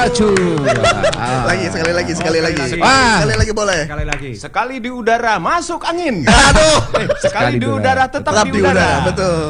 racun. Sekali lagi. Sekali lagi boleh. Sekali lagi. Sekali di udara masuk angin. Aduh. Sekali di udara tetap di udara. Betul.